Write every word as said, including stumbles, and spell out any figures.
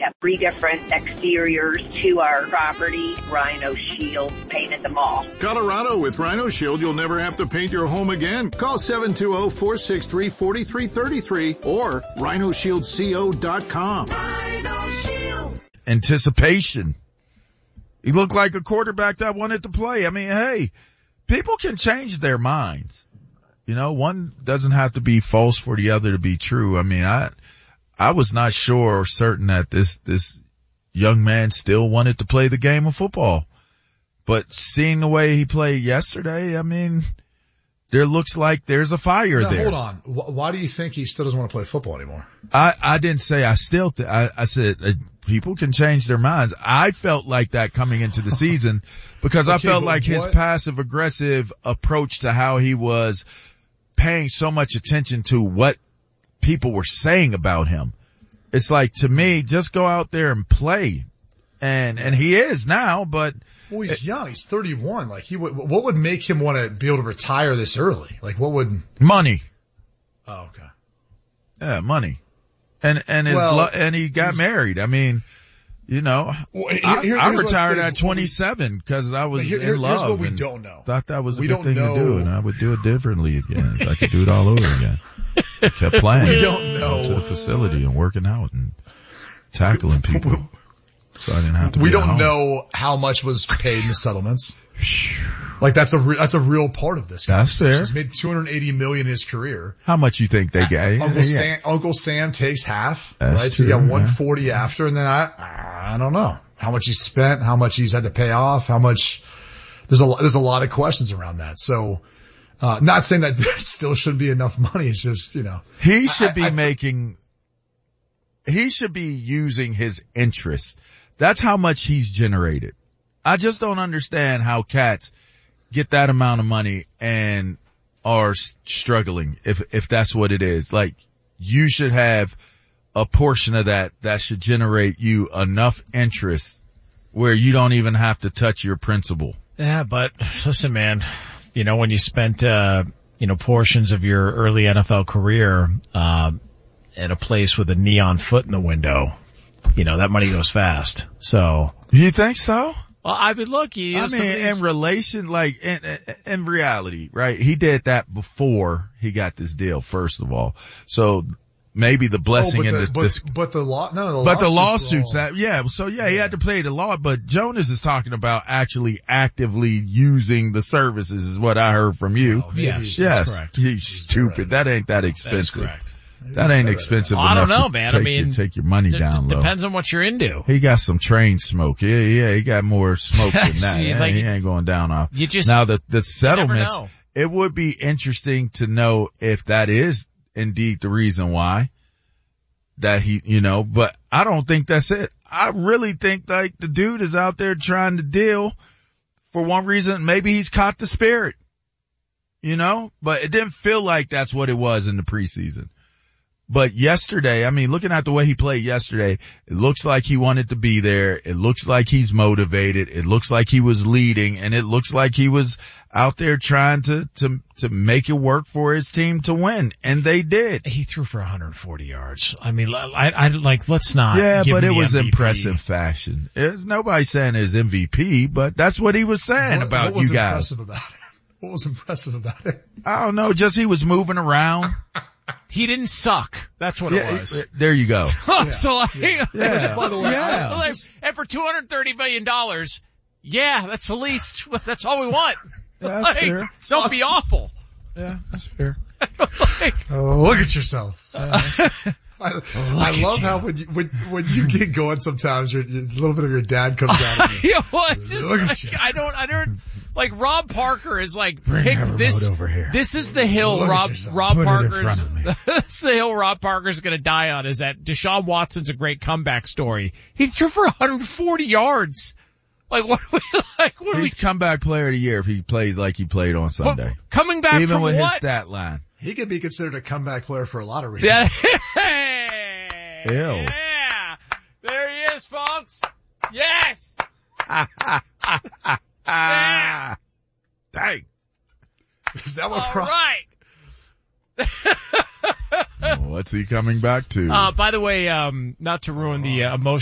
have three different exteriors to our property. Rhino Shield painted them all. Colorado, with Rhino Shield, you'll never have to paint your home again. Call seven two zero, four six three, four three three three or rhino shield co dot com. Rhino Shield. Anticipation. He looked like a quarterback that wanted to play. I mean, hey, people can change their minds. You know, one doesn't have to be false for the other to be true. I mean, I, I was not sure or certain that this, this young man still wanted to play the game of football. But seeing the way he played yesterday, I mean, there looks like there's a fire now, there. Hold on. Why do you think he still doesn't want to play football anymore? I, I didn't say I still, th- I, I said uh, people can change their minds. I felt like that coming into the season because okay, I felt like what? his passive aggressive approach to how he was paying so much attention to what people were saying about him. It's like, to me, just go out there and play. And, and he is now, but. Well, he's it, young. He's thirty-one. Like he would, what would make him want to be able to retire this early? Like what would? Money. Oh, okay. Yeah, money. And, and his, well, lo- and he got married. I mean, you know, well, here, I, here, I retired at twenty-seven because I was here, in love. Here's what we and don't know. Thought that was a we good thing know. to do, and I would do it differently again. I could do it all over again. I kept playing. We don't know. To the facility and working out and tackling people. So I didn't have to we be don't at home. know how much was paid in the settlements. Like that's a re- that's a real part of this. That's fair. He's made two hundred eighty million in his career. How much you think they got? Uncle yeah. Sam, Uncle Sam takes half, That's right? True, so you got one forty yeah. after, and then I I don't know how much he spent, how much he's had to pay off, how much. There's a there's a lot of questions around that. So, uh not saying that there still shouldn't be enough money. It's just, you know, he should I, be I, making. He should be using his interest. That's how much he's generated. I just don't understand how cats get that amount of money and are struggling if, if that's what it is. Like, you should have a portion of that that should generate you enough interest where you don't even have to touch your principal. Yeah, but listen, man, you know, when you spent, uh, you know, portions of your early N F L career, uh, at a place with a neon foot in the window, you know, that money goes fast. So. You think so? Well, I mean, look, you I mean, in relation, like, in, in reality, right? He did that before he got this deal, first of all. So maybe the blessing oh, in the, the, but, this, but the law, no, the but the lawsuits, lawsuits that, yeah, so yeah, he had to play the law, but Jonas is talking about actually actively using the services is what I heard from you. Oh, yes, yes. That's correct. You stupid. That ain't that expensive. That's correct. That ain't expensive well, enough I don't know, to man. Take, I mean, your, take your money d- down d- low. Depends on what you're into. He got some train smoke. Yeah, yeah, he got more smoke than that. See, yeah, like, he ain't going down off. You just, now the, the settlements, know. It would be interesting to know if that is indeed the reason why that he, you know, but I don't think that's it. I really think like the dude is out there trying to deal for one reason. Maybe he's caught the spirit, you know, but it didn't feel like that's what it was in the preseason. But yesterday, I mean, looking at the way he played yesterday, it looks like he wanted to be there. It looks like he's motivated. It looks like he was leading, and it looks like he was out there trying to, to, to make it work for his team to win. And they did. He threw for one hundred forty yards. I mean, I, I like, let's not. Yeah, give but him it the was M V P. impressive fashion. It, nobody's saying it's M V P, but that's what he was saying what, about what was you guys. Impressive about it? What was impressive about it? I don't know. Just he was moving around. He didn't suck. That's what yeah, it was. It, there you go. yeah. So like, yeah. Yeah. By the way, yeah. like, and for two hundred thirty million dollars, yeah, that's the least. That's all we want. Yeah, that's like, fair. Don't be awful. Yeah, that's fair. like, oh, look at yourself. Yeah, I, I love how when you, when, when you get going sometimes you're, you're, a little bit of your dad comes out of you. you know, it's just like, I don't, I don't, like Rob Parker is like, Bring picked this, over here. this is the hill Look Rob, Rob Put Parker's, it in front of me. this is the hill Rob Parker's gonna die on is that Deshaun Watson's a great comeback story. He threw for one hundred forty yards. Like what, like what He's we, comeback player of the year if he plays like he played on Sunday. what, coming back Even from with what? his stat line. He could be considered a comeback player for a lot of reasons. Yeah. Ew. Yeah. There he is, folks. Yes. Yeah. Dang. Is that what? All Pro- right. Well, what's he coming back to? Uh, by the way, um, not to ruin the uh, emotion